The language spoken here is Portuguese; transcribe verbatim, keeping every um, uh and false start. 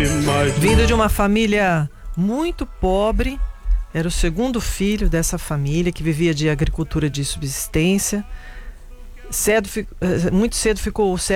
Vindo de uma família muito pobre, era o segundo filho dessa família que vivia de agricultura de subsistência. Cedo, muito cedo ficou